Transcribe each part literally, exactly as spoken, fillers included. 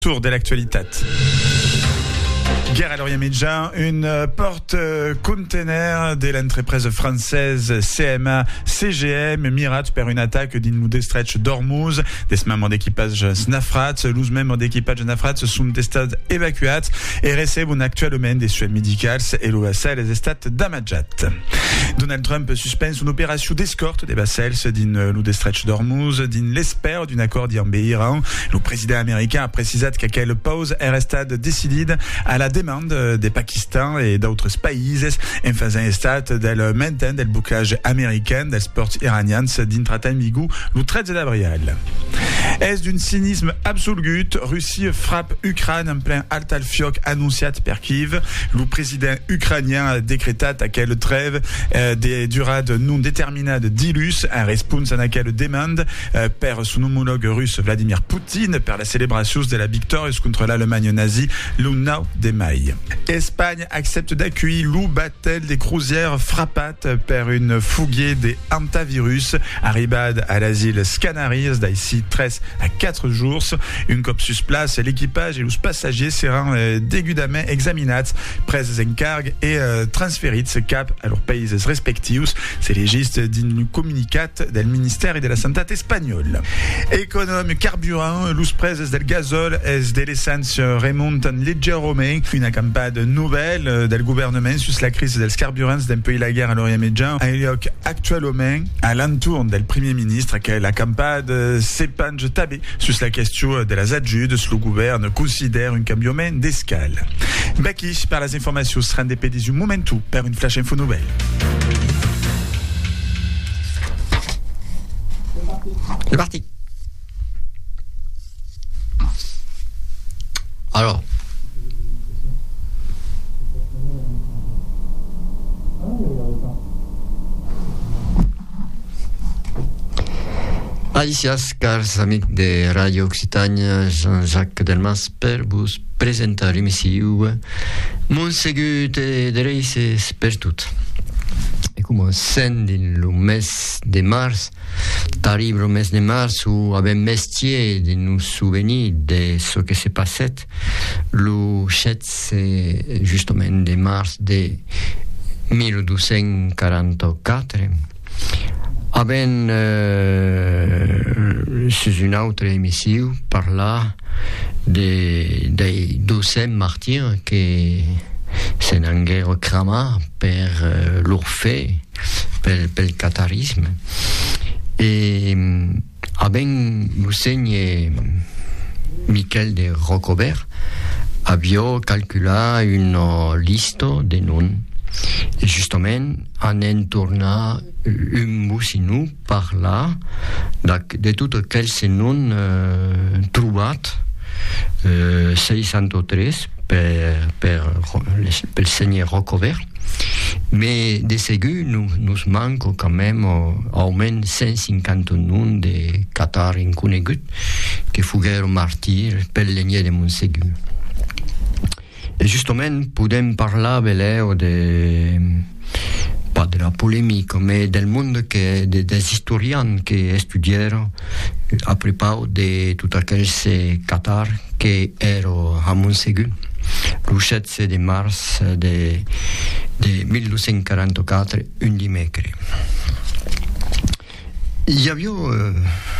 Tour de l'actualité. Guerre à l'Orient Méditerranéen, une porte-container de l'entreprise française C M A C G M Mirat per une attaque din l'Udestretch d'Ormuz. Des membres d'équipage Snafrat, l'us membres d'équipage Snafrat sont estats évacuats et receben actuellement des soins médicaux et l'O S L les estats damagats. Donald Trump suspend une opération d'escorte des vassals din l'Udestretch d'Ormuz, din l'espère d'un accord d'Iran. Le président américain a précisé qu'elle pause est restée décidée à la demande des Pakistan et d'autres pays en faisant état del maintien del blocage américain des sports iraniens d'intratamigou le treize d'avril. Est d'un cynisme absolu, Russie frappe Ukraine en plein Altalfiok annonciat per Kiev. Le président ukrainien a décrété à quelle trêve euh, des durades non déterminades d'ilus en réponse à quelle demande euh, per son homologue russe Vladimir Poutine per la célébration de la victoire contre l'Allemagne nazie le neuf de mai. Espagne accepte d'accueillir le battle des croisières frappat per une fougue des antivirus arribad à l'asile Canaries d'ici treize à quatre jours. Une cop sur place, l'équipage et les passagers seront euh, dégudament examinats, preses en cargue et euh, transférits cap à leurs pays respectifs. C'est légiste d'un communicat del ministère et de la Santé espagnole. Économe carburant, les preses del gazole et de l'essence remontent légèrement. Une campagne nouvelle del gouvernement sur la crise des carburants d'un pays la guerre à l'Orient Méditerranéen a lieu actuellement à l'entour del premier ministre que la campagne s'épanche tabé sur la question de la adjudes. Le gouvernement considère un camion d'escale. Baki par les informations seront dépédies du momentu par une flash info nouvelle. C'est parti. Alors. Alicias, cars amics de Radio Occitània, Jean-Jacques Delmas per vos presentar l'emissió Montsegut de Reises per tot. E comencem din el mes de març, t'arriba el mes de març où avem mestier de nous souvenir de ce que s'est passé le setze justement de març de mille deux-cents quarante-quatre. Avem eh, sur une autre émission parlar de, des douze martyrs que se n'angué reclamar per eh, leur fait, pel, pel catarisme. Et avem l'enseigne Miquel de Rocobert avió calculat une liste de noms. Et justement, en entournant un moussinou par là, de tout aquells noms euh, trobats, euh, seixanta-tres per, per, per senyor Rocobert, mais de segur nous, nous manque quand même almenys cent cinquanta noms de Qatar inconeguts que fogueren martirs pel lenyer de Montsegur. Et justement, podem parlar veleu de, pas de la polémique, mais del monde que, de, des historiens qui étudièrent à propos de tout aquells Qatar qui eren à Montsegur le setze de març de, de mille deux-cents quarante-quatre, un dimecre. Il y avait euh,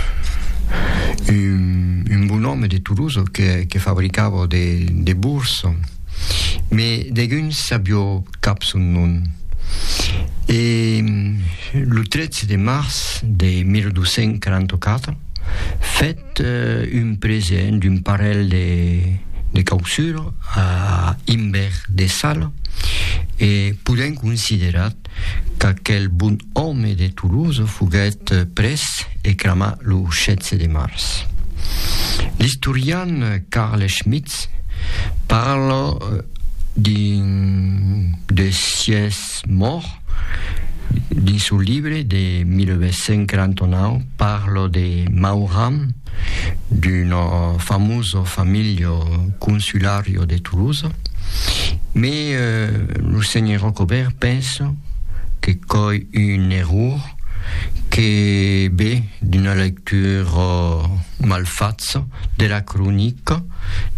un, un bon homme de Toulouse qui, qui fabricava des de bourses, mais d'alguns s'avió cap son nom. Et le treize de març de mille deux-cents quarante-quatre, fait euh, un présent d'un parell de, de causures à Imbert de Sala et podem considerar qu'aquell bon homme de Toulouse foguet pres et cramat le setze de març. L'historien Carl Schmitz parle d'un de sièges morts dans son livre de mille neuf cent quarante-neuf, parle de Mauram, d'une fameuse famille consulaire de Toulouse. Mais euh, le seigneur Rocobert pense que c'est une erreur che ve d'une lecture uh, malfatta della cronica